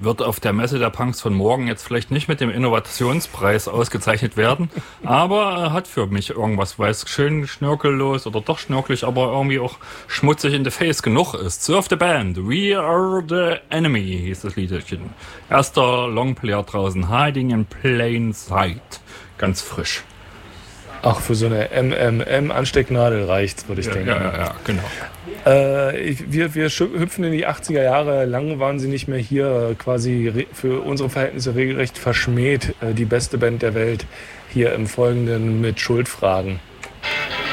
wird auf der Messe der Punks von morgen jetzt vielleicht nicht mit dem Innovationspreis ausgezeichnet werden, aber hat für mich irgendwas, weil es schön schnörkellos oder doch schnörkelig, aber irgendwie auch schmutzig in the face genug ist. Surf the Band, We Are the Enemy hieß das Liedchen. Erster Longplayer draußen, Hiding in Plain Sight. Ganz frisch. Ach, für so eine MMM-Anstecknadel reicht's, würde ich denken. Ja, genau. Wir hüpfen in die 80er Jahre. Lang waren sie nicht mehr hier, quasi für unsere Verhältnisse regelrecht verschmäht. Die beste Band der Welt hier im Folgenden mit Schuldfragen.